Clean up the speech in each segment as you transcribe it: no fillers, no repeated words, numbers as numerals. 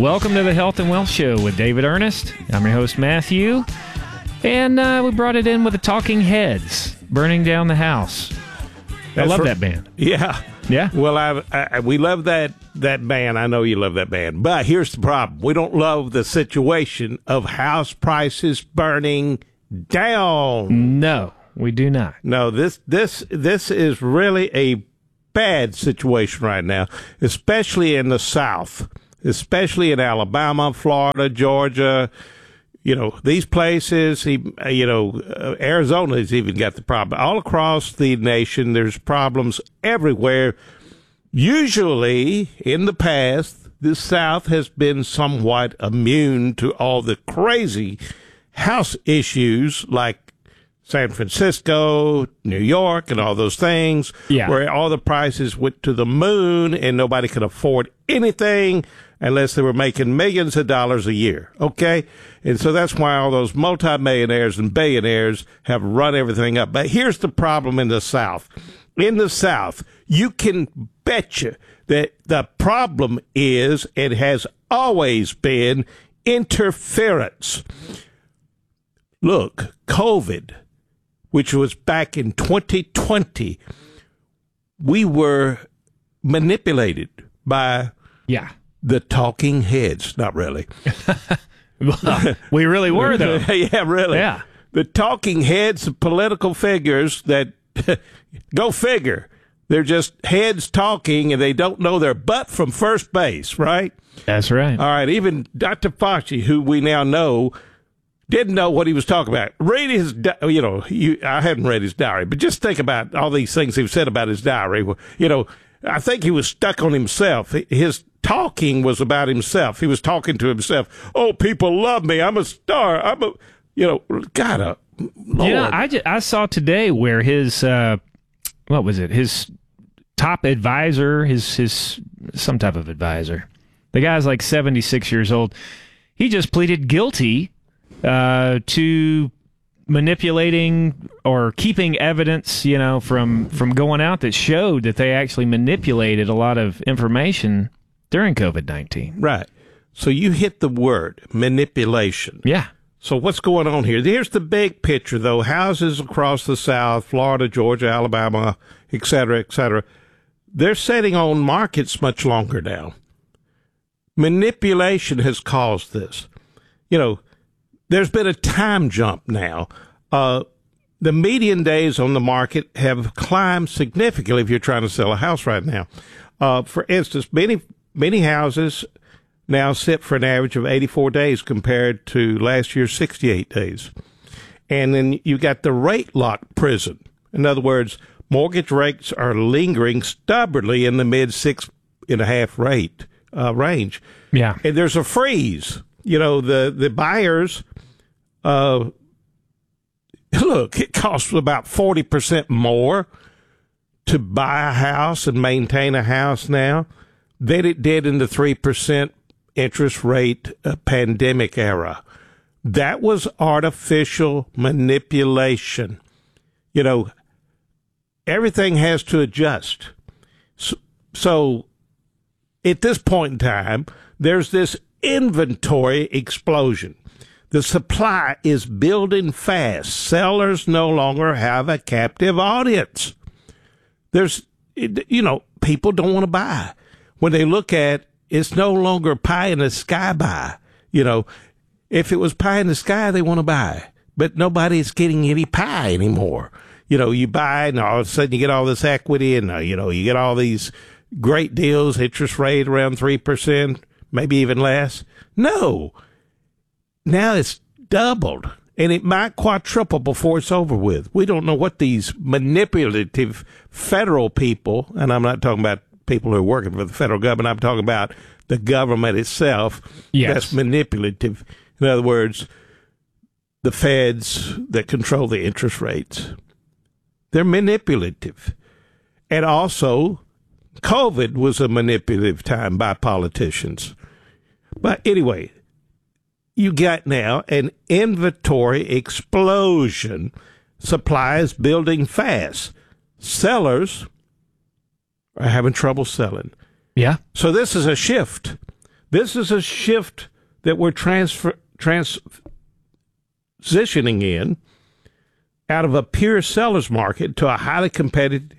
Welcome to the Health and Wealth Show with David Ernest. I'm your host, Matthew. And we brought it in with the Talking Heads, Burning Down the House. I love that band. Yeah. Yeah? Well, we love that band. I know you love that band. But here's the problem. We don't love the situation of house prices burning down. No, we do not. No, this is really a bad situation right now, especially in the South, especially in Alabama, Florida, Georgia. You know, these places, Arizona's even got the problem. All across the nation, there's problems everywhere. Usually, in the past, the South has been somewhat immune to all the crazy house issues like San Francisco, New York, and all those things, where all the prices went to the moon and nobody could afford anything unless they were making millions of dollars a year, okay? And so that's why all those multimillionaires and billionaires have run everything up. But here's the problem in the South. In the South, you can betcha that the problem is, and has always been, interference. Look, COVID, which was back in 2020, we were manipulated by the talking heads. Not really. Well, we really were, though. Yeah, really. Yeah. The talking heads of political figures that, go figure, they're just heads talking and they don't know their butt from first base, right? That's right. All right, even Dr. Fauci, who we now know, didn't know what he was talking about. Read his, I hadn't read his diary, but just think about all these things he said about his diary. You know, I think he was stuck on himself. His talking was about himself. He was talking to himself. Oh, people love me. I'm a star. Lord. I saw today where his, what was it? His top advisor, his some type of advisor. The guy's like 76 years old. He just pleaded guilty to manipulating or keeping evidence, from going out that showed that they actually manipulated a lot of information during COVID-19. Right. So you hit the word, manipulation. Yeah. So what's going on here? Here's the big picture, though. Houses across the South, Florida, Georgia, Alabama, et cetera, they're sitting on markets much longer now. Manipulation has caused this. There's been a time jump now. The median days on the market have climbed significantly if you're trying to sell a house right now. For instance, many houses now sit for an average of 84 days compared to last year's 68 days. And then you got the rate lock prison. In other words, mortgage rates are lingering stubbornly in the mid 6.5 rate range. Yeah. And there's a freeze. The buyers, look, it costs about 40% more to buy a house and maintain a house now than it did in the 3% interest rate pandemic era. That was artificial manipulation. Everything has to adjust. So at this point in time, there's this inventory explosion. The supply is building fast. Sellers no longer have a captive audience. People don't want to buy. When they look at, it's no longer pie in the sky buy. If it was pie in the sky, they want to buy. But nobody's getting any pie anymore. You buy and all of a sudden you get all this equity and, you get all these great deals, interest rate around 3%, maybe even less. No. Now it's doubled, and it might quadruple before it's over with. We don't know what these manipulative federal people, and I'm not talking about people who are working for the federal government, I'm talking about the government itself. Yes. That's manipulative. In other words, the feds that control the interest rates. They're manipulative. And also, COVID was a manipulative time by politicians. But anyway, you got now an inventory explosion. Supply is building fast. Sellers are having trouble selling. Yeah. So this is a shift. This is a shift that we're transitioning in out of a pure seller's market to a highly competitive,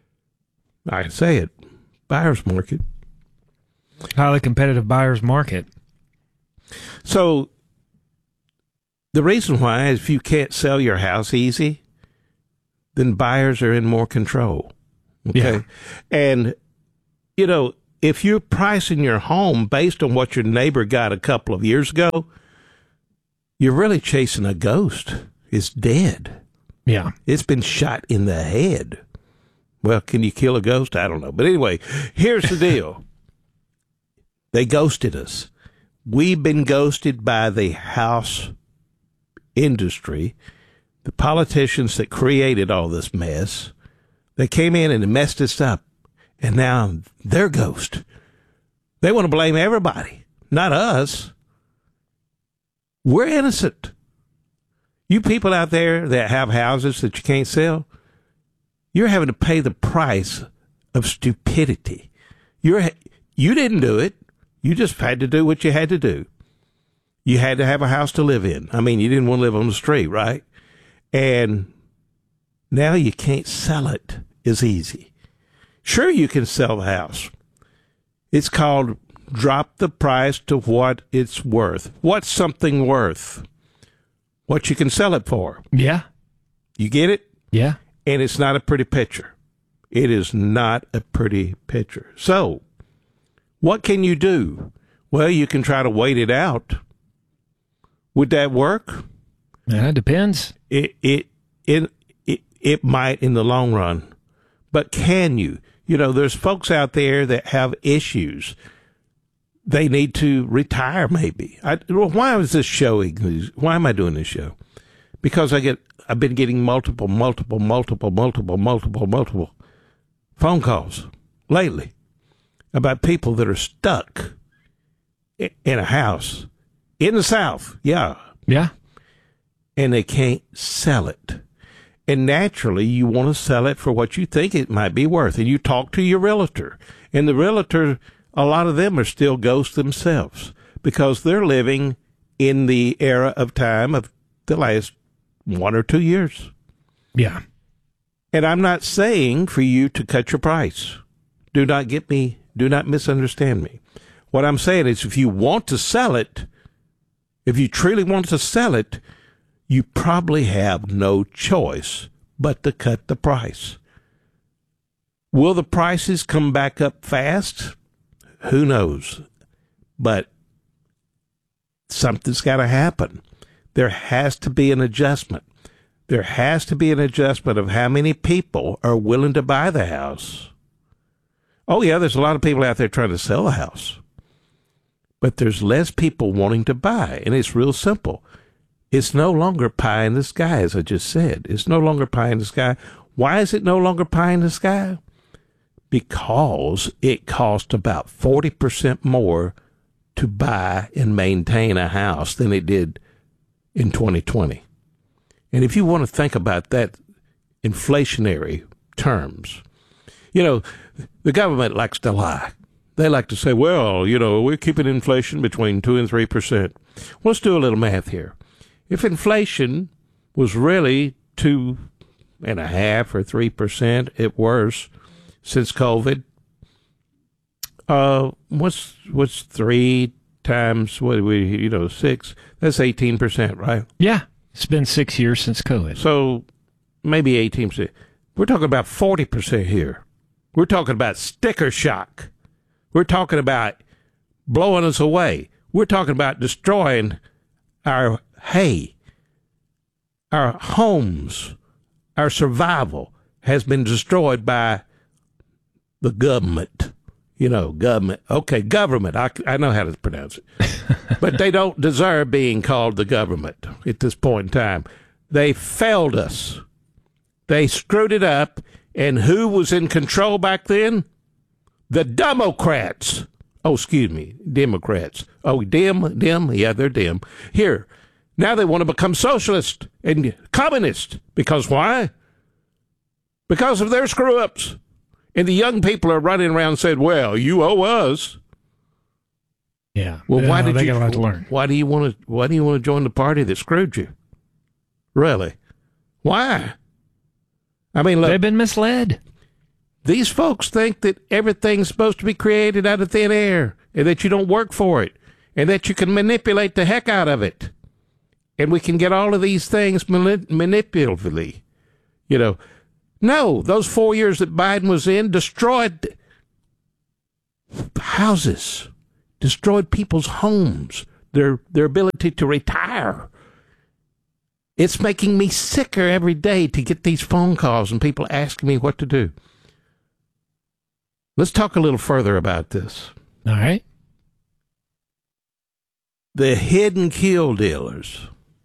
I can say it, buyer's market. Highly competitive buyer's market. So the reason why is if you can't sell your house easy, then buyers are in more control. Okay. Yeah. And, you know, if you're pricing your home based on what your neighbor got a couple of years ago, you're really chasing a ghost. It's dead. Yeah. It's been shot in the head. Well, can you kill a ghost? I don't know. But anyway, here's the deal. They ghosted us. We've been ghosted by the house industry, the politicians that created all this mess. They came in and messed us up, and now they're ghost. They want to blame everybody, not us. We're innocent. You people out there that have houses that you can't sell, you're having to pay the price of stupidity. You didn't do it. You just had to do what you had to do. You had to have a house to live in. I mean, you didn't want to live on the street, right? And now you can't sell it as easy. Sure, you can sell the house. It's called drop the price to what it's worth. What's something worth? What you can sell it for. Yeah. You get it? Yeah. And it's not a pretty picture. It is not a pretty picture. So, what can you do? Well, you can try to wait it out. Would that work? It depends. It might in the long run. But can you? You know, there's folks out there that have issues. They need to retire, maybe. Why is this showing? Why am I doing this show? Because I've been getting multiple phone calls lately about people that are stuck in a house in the South. Yeah. Yeah. And they can't sell it. And naturally, you want to sell it for what you think it might be worth. And you talk to your realtor. And the realtor, a lot of them are still ghosts themselves because they're living in the era of time of the last 1 or 2 years. Yeah. And I'm not saying for you to cut your price. Do not misunderstand me. What I'm saying is if you want to sell it, if you truly want to sell it, you probably have no choice but to cut the price. Will the prices come back up fast? Who knows? But something's got to happen. There has to be an adjustment. There has to be an adjustment of how many people are willing to buy the house. Oh, yeah, there's a lot of people out there trying to sell a house. But there's less people wanting to buy, and it's real simple. It's no longer pie in the sky, as I just said. It's no longer pie in the sky. Why is it no longer pie in the sky? Because it costs about 40% more to buy and maintain a house than it did in 2020. And if you want to think about that inflationary terms, you know, the government likes to lie. They like to say, well, you know, we're keeping inflation between 2 and 3%. Let's do a little math here. If inflation was really 2.5 or 3% at worst since COVID, what's 3 times 6? That's 18%, right? Yeah. It's been 6 years since COVID. So maybe 18%. We're talking about 40% here. We're talking about sticker shock. We're talking about blowing us away. We're talking about destroying our hay. Our homes, our survival has been destroyed by the government. You know, government. Okay, government. I know how to pronounce it. But they don't deserve being called the government at this point in time. They failed us. They screwed it up. And who was in control back then? The Democrats. Oh, excuse me, Democrats. Oh, dim? Yeah, they're dim. Here, now they want to become socialist and communist. Because why? Because of their screw-ups. And the young people are running around and said, well, you owe us. Yeah. Yeah. Well, why did they you got a lot to learn? Why do you want to join the party that screwed you? Really? Why? I mean, look, They've been misled. these folks think that everything's supposed to be created out of thin air and that you don't work for it and that you can manipulate the heck out of it. And we can get all of these things manipulatively. You know, no, those 4 years that Biden was in destroyed houses, destroyed people's homes, their ability to retire. It's making me sicker every day to get these phone calls and people asking me what to do. Let's talk a little further about this. All right. The hidden kill dealers.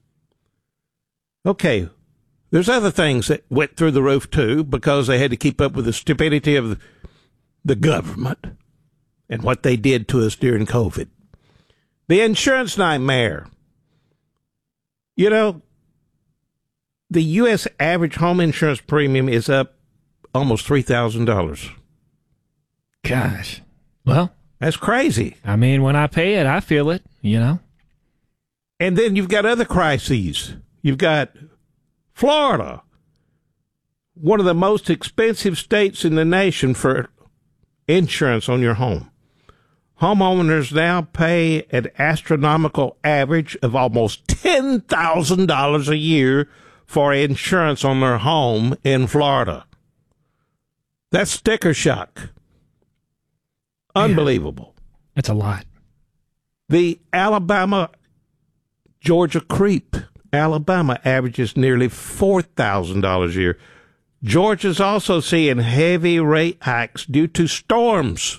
Okay, there's other things that went through the roof too because they had to keep up with the stupidity of the government and what they did to us during COVID. The insurance nightmare. You know, the U.S. average home insurance premium is up almost $3,000. Gosh. Well, that's crazy. I mean, when I pay it, I feel it, you know. And then you've got other crises. You've got Florida, one of the most expensive states in the nation for insurance on your home. Homeowners now pay an astronomical average of almost $10,000 a year for insurance on their home in Florida. That's sticker shock. Unbelievable. That's a lot. The Alabama-Georgia creep. Alabama averages nearly $4,000 a year. Georgia's also seeing heavy rate hikes due to storms.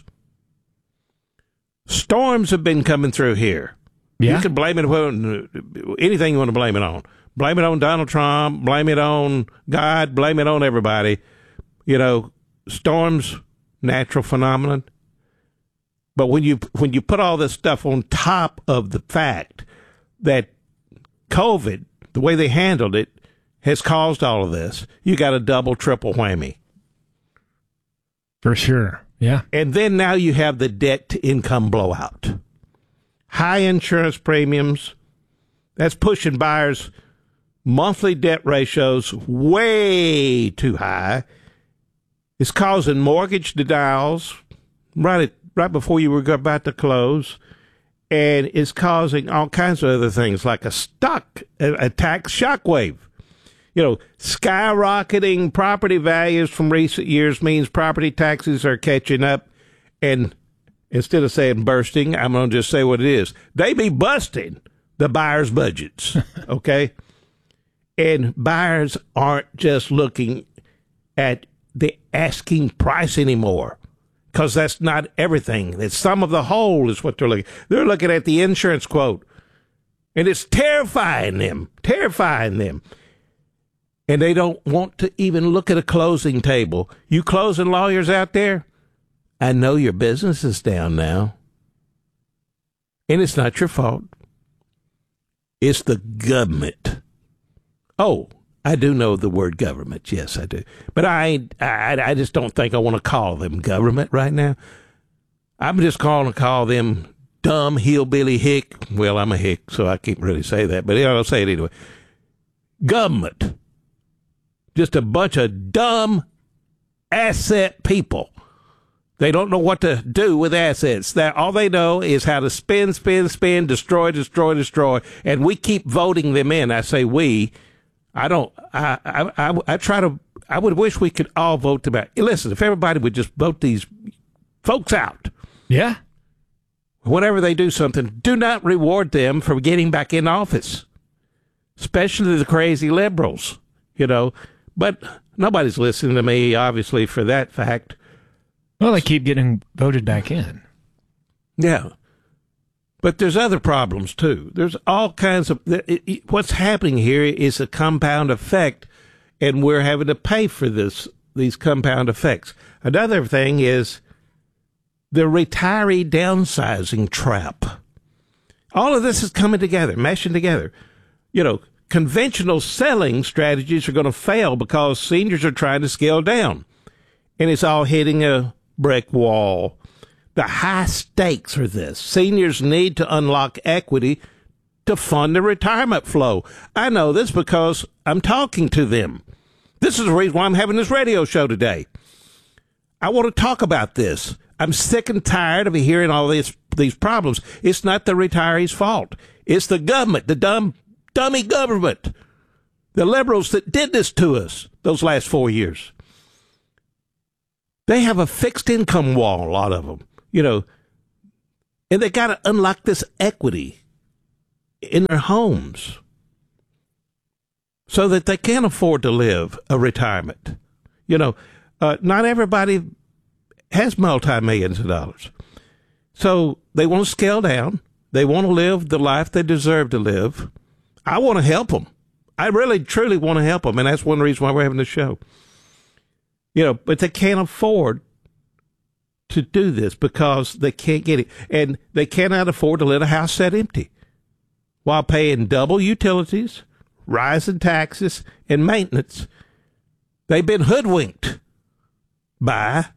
Storms have been coming through here. Yeah. You can blame it on anything you want to blame it on. Blame it on Donald Trump, blame it on God, blame it on everybody. You know, storms, natural phenomenon. But when you put all this stuff on top of the fact that COVID, the way they handled it, has caused all of this, you got a double, triple whammy. For sure. Yeah. And then now you have the debt to income blowout. High insurance premiums, that's pushing buyers' monthly debt ratios way too high. It's causing mortgage denials right before you were about to close. And it's causing all kinds of other things like a tax shockwave. You know, skyrocketing property values from recent years means property taxes are catching up. And instead of saying bursting, I'm going to just say what it is. They be busting the buyers' budgets, okay? And buyers aren't just looking at the asking price anymore because that's not everything. It's some of the whole is what they're looking. They're looking at the insurance quote, and it's terrifying them. And they don't want to even look at a closing table. You closing lawyers out there, I know your business is down now. And it's not your fault. It's the government. Oh, I do know the word government. Yes, I do. But I just don't think I want to call them government right now. I'm just going to call them dumb hillbilly hick. Well, I'm a hick, so I can't really say that, but I'll say it anyway. Government. Just a bunch of dumb asset people. They don't know what to do with assets. All they know is how to spend, destroy, and we keep voting them in. I say we. I don't. I try to. I would wish we could all vote them out. Listen, if everybody would just vote these folks out. Yeah. Whenever they do something, do not reward them for getting back in office, especially the crazy liberals. You know. But nobody's listening to me, obviously, for that fact. Well, they keep getting voted back in. Yeah. But there's other problems, too. There's all kinds of... What's happening here is a compound effect, and we're having to pay for these compound effects. Another thing is the retiree downsizing trap. All of this is coming together, meshing together. You know, conventional selling strategies are going to fail because seniors are trying to scale down. And it's all hitting a brick wall. The high stakes are this. Seniors need to unlock equity to fund the retirement flow. I know this because I'm talking to them. This is the reason why I'm having this radio show today. I want to talk about this. I'm sick and tired of hearing all these problems. It's not the retirees' fault. It's the government, the dummy government, the liberals that did this to us those last 4 years. They have a fixed income wall, a lot of them, and they got to unlock this equity in their homes so that they can afford to live a retirement. Not everybody has multi-millions of dollars. So they want to scale down. They want to live the life they deserve to live. I want to help them. I really, truly want to help them. And that's one reason why we're having this show. But they can't afford to do this because they can't get it. And they cannot afford to let a house set empty while paying double utilities, rising taxes, and maintenance. They've been hoodwinked by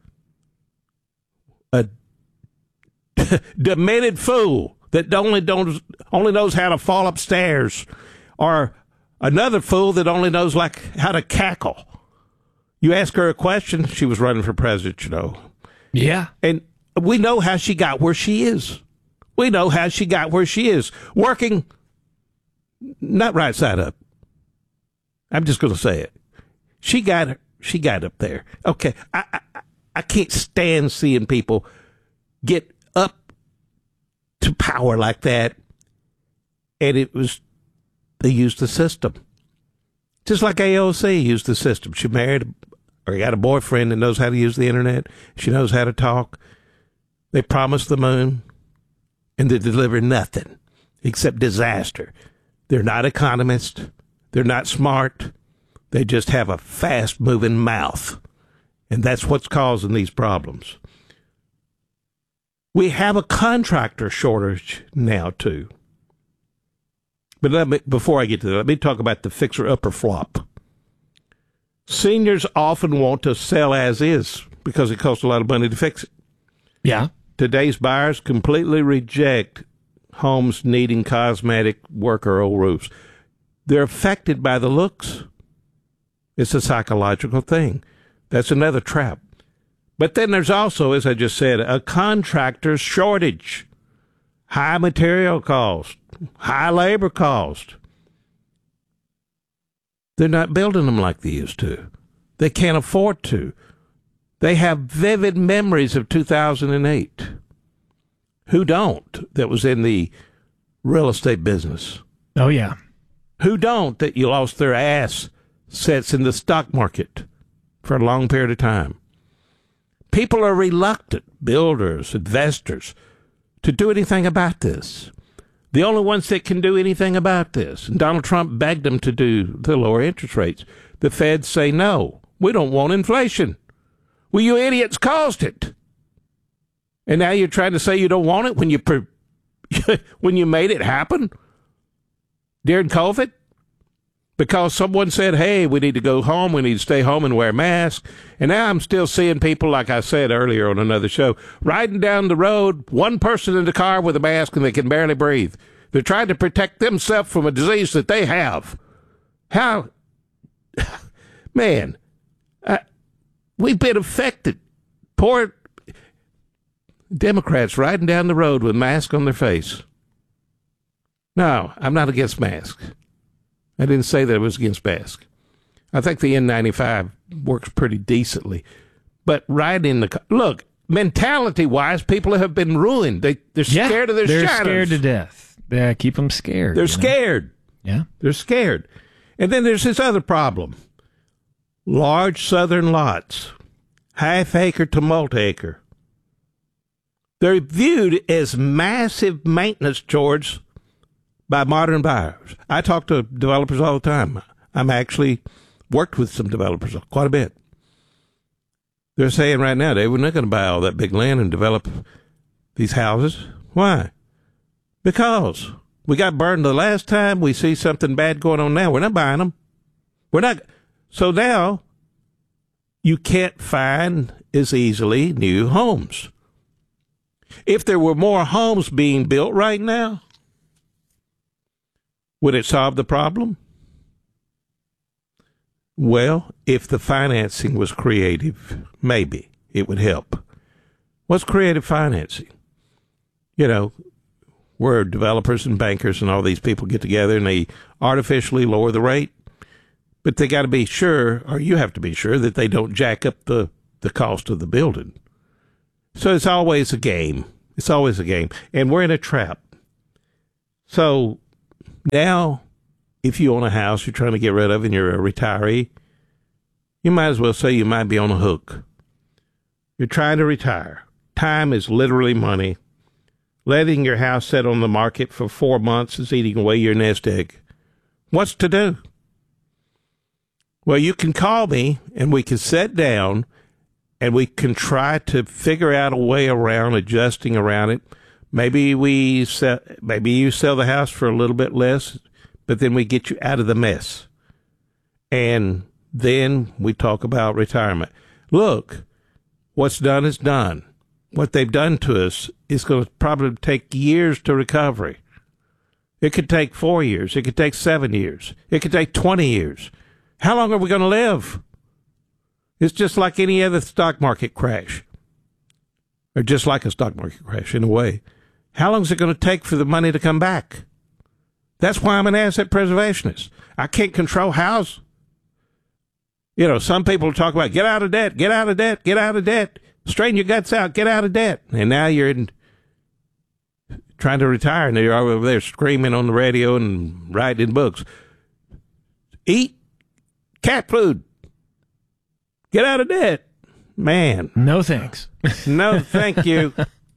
a demented fool that only knows how to fall upstairs, or another fool that only knows how to cackle. You ask her a question, she was running for president, Yeah. And we know how she got where she is. We know how she got where she is. Working not right side up. I'm just going to say it. She got up there. Okay. I can't stand seeing people get up to power like that. And they used the system. Just like AOC used the system. She married or got a boyfriend that knows how to use the internet. She knows how to talk. They promised the moon, and they deliver nothing except disaster. They're not economists. They're not smart. They just have a fast-moving mouth, and that's what's causing these problems. We have a contractor shortage now, too. But before I get to that, let me talk about the fixer-upper flop. Seniors often want to sell as is because it costs a lot of money to fix it. Yeah. Today's buyers completely reject homes needing cosmetic work or old roofs. They're affected by the looks. It's a psychological thing. That's another trap. But then there's also, as I just said, a contractor's shortage. High material cost, high labor cost. They're not building them like they used to. They can't afford to. They have vivid memories of 2008. Who don't, that was in the real estate business? Oh, yeah. Who don't, that you lost their assets in the stock market for a long period of time? People are reluctant, builders, investors, to do anything about this. The only ones that can do anything about this, and Donald Trump begged them to lower interest rates. The Feds say, no, we don't want inflation. Well, you idiots caused it. And now you're trying to say you don't want it when you made it happen during COVID? Because someone said, hey, we need to go home, we need to stay home and wear masks. And now I'm still seeing people, like I said earlier on another show, riding down the road, one person in the car with a mask and they can barely breathe. They're trying to protect themselves from a disease that they have. How? Man, we've been affected. Poor Democrats riding down the road with masks on their face. No, I'm not against masks. I didn't say that it was against masks. I think the N95 works pretty decently. But riding in the... Look, mentality-wise, people have been ruined. They're scared of their shadows. They're scared to death. Yeah, keep them scared. They're scared. Yeah. They're scared. And then there's this other problem. Large southern lots, half-acre to multi-acre. They're viewed as massive maintenance chores by modern buyers. I talk to developers all the time. I'm actually worked with some developers quite a bit. They're saying right now, we're not going to buy all that big land and develop these houses. Why? Because we got burned the last time. We see something bad going on now. We're not buying them. We're not. So now you can't find as easily new homes. If there were more homes being built right now, would it solve the problem? Well, if the financing was creative, maybe it would help. What's creative financing? You know, where developers and bankers and all these people get together and they artificially lower the rate. But they got to be sure, or you have to be sure, that they don't jack up the cost of the building. So it's always a game. It's always a game. And we're in a trap. So now, if you own a house you're trying to get rid of and you're a retiree, you might as well say you might be on a hook. You're trying to retire. Time is literally money. Letting your house sit on the market for 4 months is eating away your nest egg. What's to do? Well, you can call me and we can sit down and we can try to figure out a way around adjusting around it. Maybe you sell the house for a little bit less, but then we get you out of the mess. And then we talk about retirement. Look, what's done is done. What they've done to us is going to probably take years to recovery. It could take 4 years. It could take 7 years. It could take 20 years. How long are we going to live? It's just like any other stock market crash, or just like a stock market crash in a way. How long is it going to take for the money to come back? That's why I'm an asset preservationist. I can't control house. You know, some people talk about get out of debt, get out of debt, get out of debt, straighten your guts out, get out of debt. And now you're trying to retire, and you're over there screaming on the radio and writing books. Eat cat food. Get out of debt. Man. No thanks. No, thank you.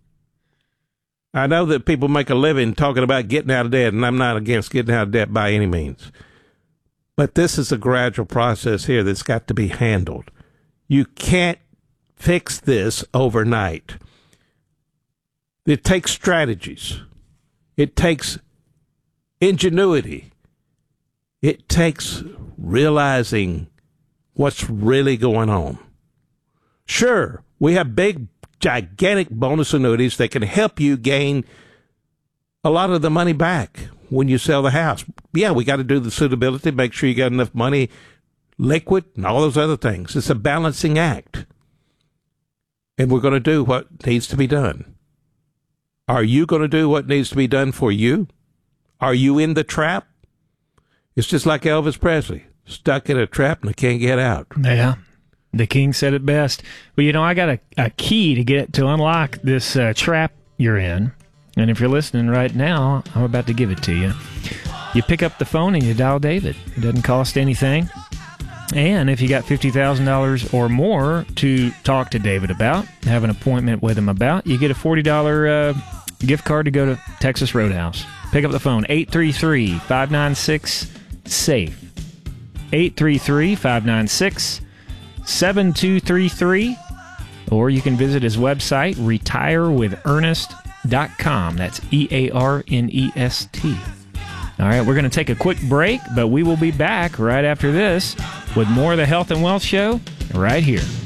I know that people make a living talking about getting out of debt, and I'm not against getting out of debt by any means. But this is a gradual process here that's got to be handled. You can't fix this overnight. It takes strategies. It takes ingenuity. It takes realizing what's really going on. Sure, we have big, gigantic bonus annuities that can help you gain a lot of the money back when you sell the house. Yeah, we got to do the suitability, make sure you got enough money, liquid, and all those other things. It's a balancing act. And we're going to do what needs to be done. Are you going to do what needs to be done for you? Are you in the trap? It's just like Elvis Presley, stuck in a trap and can't get out. Yeah, the king said it best. Well, you know, I got a key to unlock this trap you're in. And if you're listening right now, I'm about to give it to you. You pick up the phone and you dial David. It doesn't cost anything. And if you got $50,000 or more to talk to David about, have an appointment with him about, you get a $40 gift card to go to Texas Roadhouse. Pick up the phone, 833-596-SAFE. 833-596-7233. Or you can visit his website, retirewithernest.com. That's EARNEST. All right, we're going to take a quick break, but we will be back right after this with more of the Health and Wealth Show right here.